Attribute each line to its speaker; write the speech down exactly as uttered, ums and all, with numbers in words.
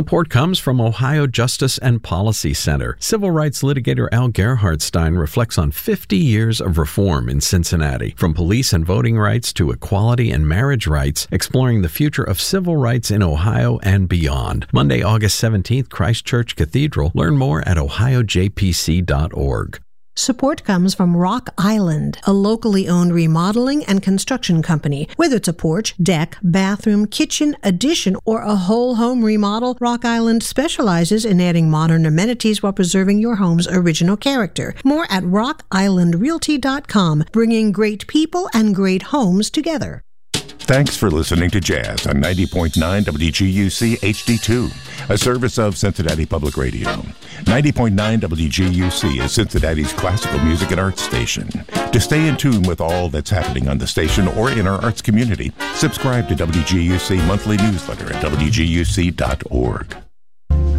Speaker 1: Support comes from Ohio Justice and Policy Center. Civil rights litigator Al Gerhardstein reflects on fifty years of reform in Cincinnati, from police and voting rights to equality and marriage rights, exploring the future of civil rights in Ohio and beyond. Monday, August seventeenth, Christ Church Cathedral. Learn more at ohio j p c dot org.
Speaker 2: Support comes from Rock Island, a locally owned remodeling and construction company. Whether it's a porch, deck, bathroom, kitchen, addition, or a whole home remodel, Rock Island specializes in adding modern amenities while preserving your home's original character. More at rock island realty dot com, bringing great people and great homes together.
Speaker 3: Thanks for listening to Jazz on ninety point nine W G U C H D two, a service of Cincinnati Public Radio. ninety point nine W G U C is Cincinnati's classical music and arts station. To stay in tune with all that's happening on the station or in our arts community, subscribe to W G U C monthly newsletter at w g u c dot org.